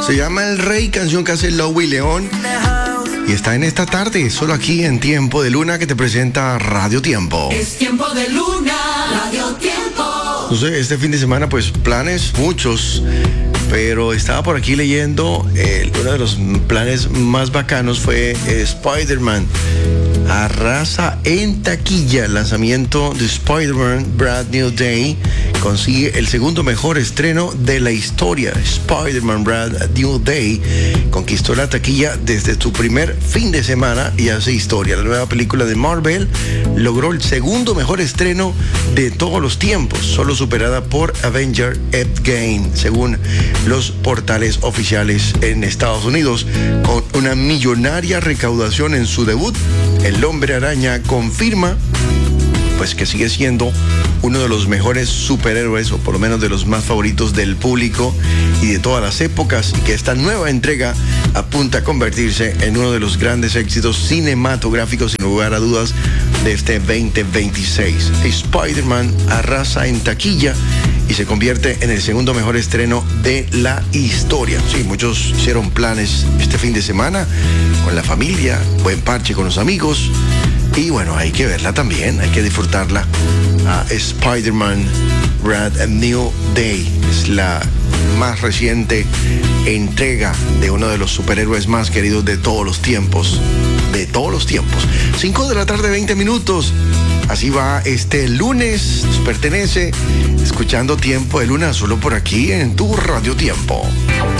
Se llama El Rey, canción que hace Lowy León. Y está en esta tarde, solo aquí en Tiempo de Luna, que te presenta Radio Tiempo. Es Tiempo de Luna, Radio Tiempo. No sé, este fin de semana, pues planes muchos. Pero estaba por aquí leyendo, uno de los planes más bacanos fue Spider-Man. Arrasa en taquilla el lanzamiento de Spider-Man Brand New Day. Consigue el segundo mejor estreno de la historia. Spider-Man Brand New Day conquistó la taquilla desde su primer fin de semana y hace historia. La nueva película de Marvel logró el segundo mejor estreno de todos los tiempos, solo superada por Avengers Endgame, según los portales oficiales en Estados Unidos. Con una millonaria recaudación en su debut, El Hombre Araña confirma pues que sigue siendo uno de los mejores superhéroes, o por lo menos de los más favoritos del público y de todas las épocas, y que esta nueva entrega apunta a convertirse en uno de los grandes éxitos cinematográficos, sin lugar a dudas, de este 2026. Spider-Man arrasa en taquilla y se convierte en el segundo mejor estreno de la historia. Sí, muchos hicieron planes este fin de semana con la familia, buen parche con los amigos. Y bueno, hay que verla también, hay que disfrutarla. Spider-Man Brand New Day es la más reciente entrega de uno de los superhéroes más queridos de todos los tiempos. De todos los tiempos. 5 de la tarde, 20 minutos. Así va este lunes. Nos pertenece escuchando Tiempo de Luna solo por aquí en tu Radio Tiempo.